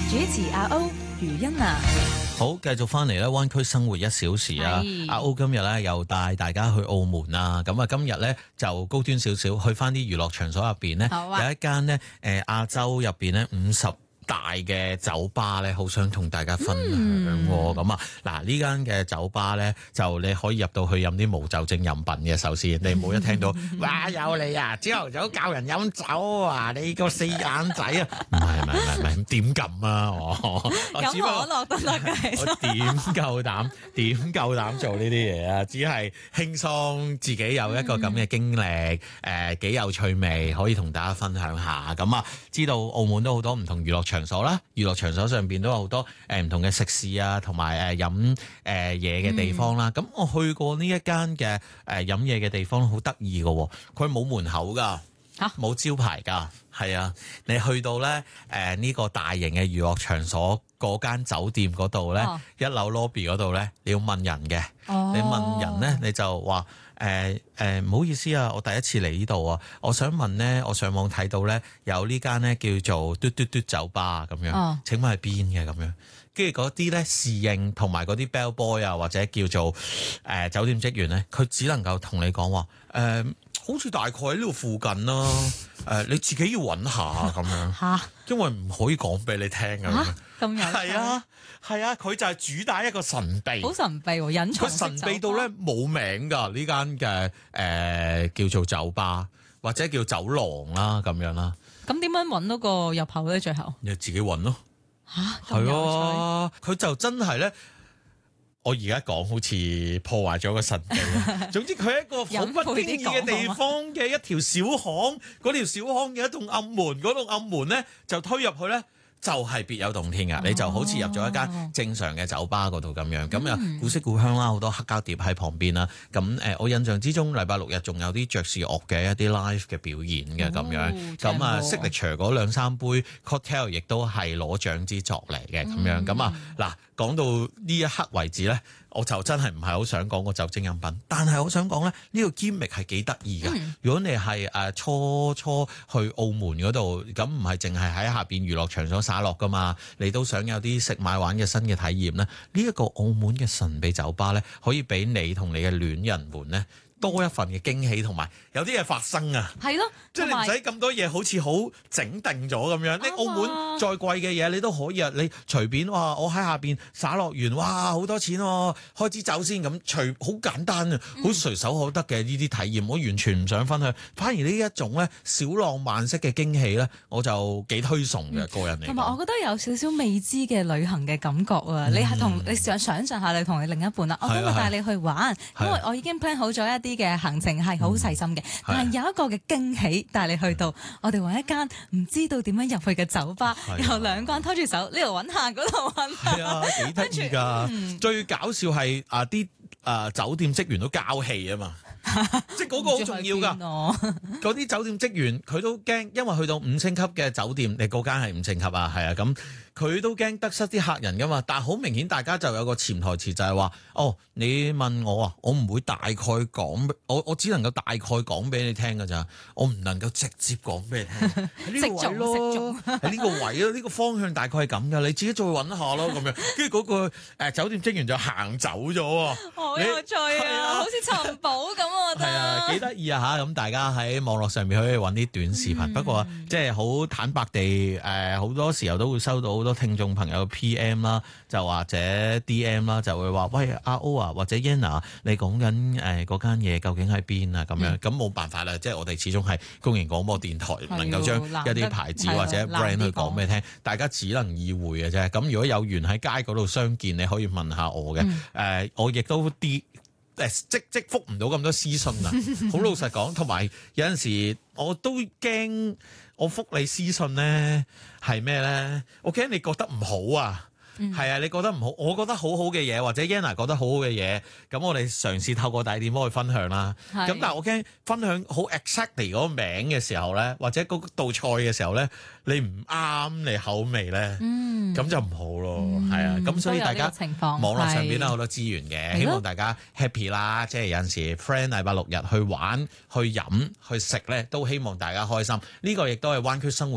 主持阿歐余欣娜。 好，繼續翻嚟咧，灣區生活1小時啊！阿歐今日咧又帶大家去澳門啦。咁啊，今日咧就高端少少，去翻啲娛樂場所入邊咧，有一間咧亞洲入邊咧50大嘅酒吧咧，好想同大家分享喎。咁啊，嗱呢間嘅酒吧咧，就你可以入到去飲啲無酒精飲品嘅。首先，你唔好一聽到哇有你啊，朝頭早教人飲酒啊，你個四眼仔啊！唔係，點敢啊我飲可樂都得嘅， 我點夠膽做呢啲嘢啊？只係輕鬆自己有一個咁嘅經歷，幾有趣味，可以同大家分享下。咁啊，知道澳門都好多唔同娛樂場所啦，娛樂場所上邊都有好多唔同嘅食肆啊，同埋飲嘢嘅地方啦。咁我去過呢一間嘅飲嘢嘅地方，好得意嘅，佢冇門口噶，冇招牌噶，係啊，你去到咧呢個大型嘅娛樂場所嗰間酒店嗰度咧，1樓 lobby 嗰度咧，你要問人嘅，你問人咧你就話唔好意思啊，我第一次嚟呢度啊，我想問咧，我上網睇到咧有呢間咧叫做嘟嘟嘟酒吧咁樣，請問係邊嘅咁樣？跟住嗰啲咧侍應同埋嗰啲 bell boy 啊，或者叫做酒店職員咧，佢只能夠同你講話好似大概喺呢度附近啦，你自己要揾下咁樣，因為唔可以講俾你聽咁樣。 咁有係啊，佢就係主打一個神秘， 好神秘喎，隱藏式酒吧。 佢神秘到咧冇名㗎呢間嘅叫做酒吧或者叫酒廊啦咁樣啦。 咁點樣揾到個入口咧？最後你自己揾咯。 係啊，佢就真係咧。我而家講好似破壞咗個神秘。總之佢係一個好不經意嘅地方嘅一條小巷，嗰條小巷嘅一棟暗門，嗰棟暗門咧就推入去咧。就係別有洞天㗎，你就好似入咗一間正常嘅酒吧嗰度咁樣，咁啊古色古香啦，好多黑膠碟喺旁邊啦。咁我印象之中，禮拜六日仲有啲爵士樂嘅一啲 live 嘅表演嘅咁樣。咁啊，Signature嗰2-3杯 cocktail 亦都係攞獎之作嚟嘅咁樣。咁啊嗱，講到呢一刻為止咧，我就真係唔係好想講個酒精飲品，但係我想講咧，呢個 gimmick 係幾得意㗎。如果你係初去澳門嗰度，咁唔係淨係喺下邊娛樂場所灑落㗎嘛，你都想有啲食買玩嘅新嘅體驗咧，呢一個澳門嘅神秘酒吧咧，可以俾你同你嘅戀人們咧多一份嘅驚喜，同埋有啲嘢發生啊！ 係咯， 即係你唔使咁多嘢，好似好整定咗咁樣。你澳門再貴嘅嘢，你都可以啊！你隨便哇，我喺下邊灑落完，哇好多錢喎，開支酒先咁，好簡單啊，好隨手可得嘅呢啲體驗，我完全唔想分享。反而呢一種咧小浪漫式嘅驚喜咧，我就幾推崇嘅個人嚟。 同埋我覺得有少少未知嘅旅行嘅感覺啊！你係你想象下，你同你另一半啦，我今日帶你去玩，因為我已經 plan 好咗一啲嘅行程係好細心嘅，但係有一個嘅驚喜帶你去到，我哋揾一間唔知道點樣入去嘅酒吧，然後兩個人拖住手呢度揾下嗰度揾下， 係啊，幾得意㗎！最搞笑係啲酒店職員都交氣啊嘛，即係嗰個好重要㗎。嗰啲酒店職員佢都驚，因為去到5星級嘅酒店，你嗰間係5星級啊，係啊，咁佢都驚得失啲客人㗎嘛。但係好明顯，大家就有個潛台詞就係話：哦，你問我啊，我唔會大概講，我只能夠大概講俾你聽㗎咋，我唔能夠直接講俾你聽。喺呢個位咯，喺呢個位咯，呢個方向大概係咁㗎，你自己再揾下咯咁樣。跟住嗰個酒店職員就行走咗喎。 好有趣啊，好似尋寶咁啊！ 係啊，幾得意啊嚇！咁大家喺網絡上面可以揾啲短視頻，不過即係好坦白地好多時候都會收到好多聽眾朋友 PM 啦，就或者 DM 啦，就會話喂阿 O 啊或者 Yana， 你講緊嗰間嘢究竟喺邊啊？咁樣咁冇辦法啦，即係我哋始終係公營廣播電台，唔能夠將一啲牌子或者 brand 去講俾你聽，大家只能意會嘅啫。咁如果有緣喺街嗰度相見，你可以問下我嘅，我亦都即覆唔到咁多私信啊！好老實講，同埋有陣時我都驚我覆你私信咧係咩咧？我驚你覺得唔好啊！係啊，你覺得唔好，我覺得好好嘅嘢，或者 Yana 覺得好好嘅嘢，咁我哋嘗試透過大電波去分享啦。咁但係我驚分享好 exactly 嗰個名嘅時候咧，或者嗰道菜嘅時候咧，你唔啱你口味咧，咁就唔好咯。係啊，咁所以大家網絡上邊都有好多資源嘅，希望大家 happy 啦。即係有陣時 friend 禮拜6日去玩、去飲、去食咧，都希望大家開心。呢個亦都係灣區生活